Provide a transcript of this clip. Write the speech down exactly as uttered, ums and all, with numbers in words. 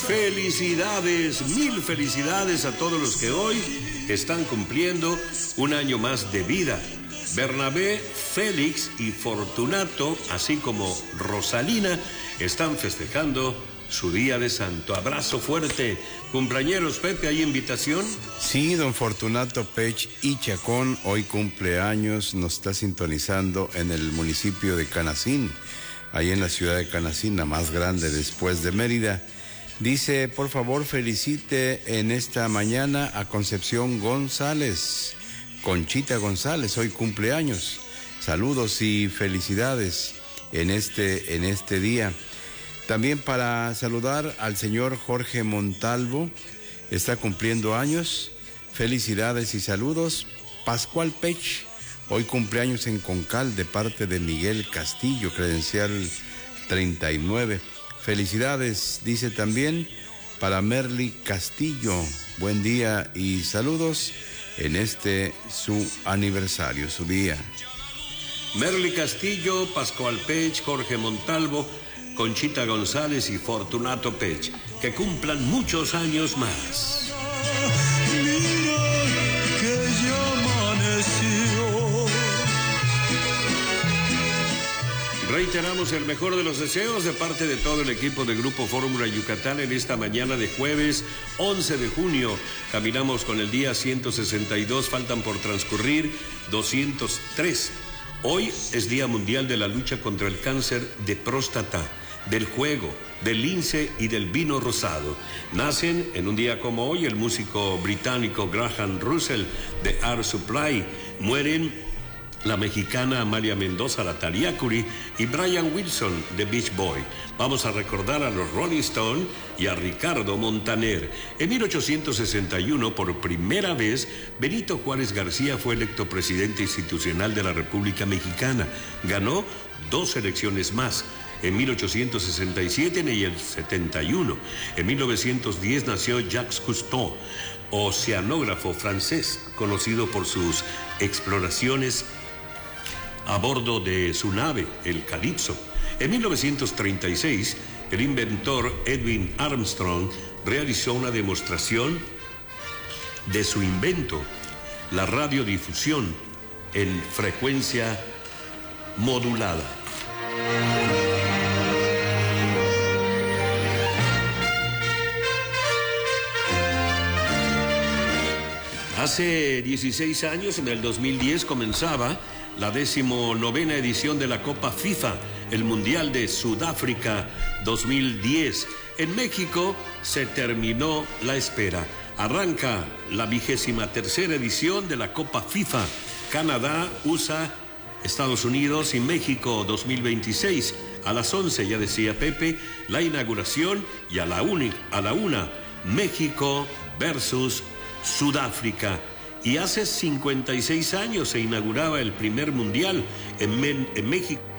Felicidades, mil felicidades a todos los que hoy están cumpliendo un año más de vida. Bernabé, Félix y Fortunato, así como Rosalina, están festejando su día de santo. Abrazo fuerte. Cumpleañeros, Pepe, ¿hay invitación? Sí, don Fortunato Pech y Chacón, hoy cumpleaños, nos está sintonizando en el municipio de Canacín, ahí en la ciudad de Canacín, la más grande después de Mérida. Dice, por favor, felicite en esta mañana a Concepción González, Conchita González, hoy cumpleaños. Saludos y felicidades en este, en este día. También para saludar al señor Jorge Montalvo, está cumpliendo años. Felicidades y saludos. Pascual Pech, hoy cumpleaños en Concal de parte de Miguel Castillo, credencial treinta y nueve. Felicidades, dice también, para Merly Castillo. Buen día y saludos en este su aniversario, su día. Merly Castillo, Pascual Pech, Jorge Montalvo, Conchita González y Fortunato Pech, que cumplan muchos años más. Mira que ya amaneció. Reiteramos el mejor de los deseos de parte de todo el equipo de Grupo Fórmula Yucatán en esta mañana de jueves once de junio. Caminamos con el día ciento sesenta y dos, faltan por transcurrir doscientos tres. Hoy es Día Mundial de la Lucha contra el Cáncer de Próstata, del juego, del lince y del vino rosado. Nacen en un día como hoy el músico británico Graham Russell de Air Supply. Mueren la mexicana Amalia Mendoza, la Taliacuri, y Brian Wilson de Beach Boy. Vamos a recordar a los Rolling Stones y a Ricardo Montaner. En mil ochocientos sesenta y uno, por primera vez, Benito Juárez García fue electo presidente institucional de la República Mexicana. Ganó dos elecciones más. En mil ochocientos sesenta y siete y el setenta y uno. En mil novecientos diez nació Jacques Cousteau, oceanógrafo francés, conocido por sus exploraciones a bordo de su nave, el Calypso. En mil novecientos treinta y seis, el inventor Edwin Armstrong realizó una demostración de su invento, la radiodifusión en frecuencia modulada. Hace dieciséis años, en el dos mil diez, comenzaba la decimonovena edición de la Copa FIFA, el Mundial de Sudáfrica dos mil diez. En México se terminó la espera. Arranca la vigésima tercera edición de la Copa FIFA. Canadá, U S A, Estados Unidos y México dos mil veintiséis. A las once, ya decía Pepe, la inauguración, y a la, uni, a la una, México versus Sudáfrica. Y hace cincuenta y seis años se inauguraba el primer mundial en, en México.